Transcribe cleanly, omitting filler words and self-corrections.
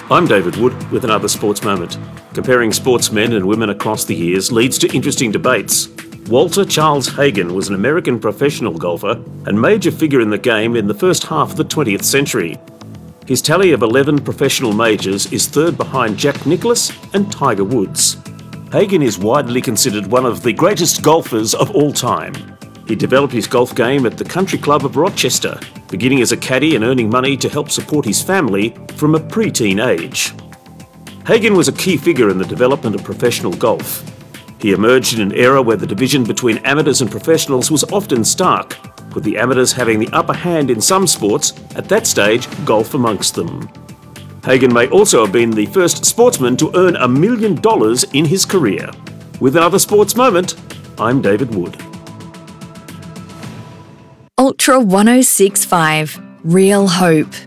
I'm David Wood with another Sports Moment. Comparing sportsmen and women across the years leads to interesting debates. Walter Charles Hagen was an American professional golfer and major figure in the game in the first half of the 20th century. His tally of 11 professional majors is third behind Jack Nicklaus and Tiger Woods. Hagen is widely considered one of the greatest golfers of all time. He developed his golf game at the Country Club of Rochester, beginning as a caddy and earning money to help support his family from a pre-teen age. Hagen was a key figure in the development of professional golf. He emerged in an era where the division between amateurs and professionals was often stark, with the amateurs having the upper hand in some sports, at that stage golf amongst them. Hagen may also have been the first sportsman to earn $1 million in his career. With another Sports Moment, I'm David Wood. Ultra 1065, Real Hope.